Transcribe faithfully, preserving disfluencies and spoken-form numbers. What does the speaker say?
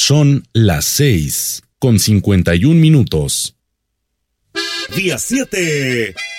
Son las seis con cincuenta y un minutos. Día siete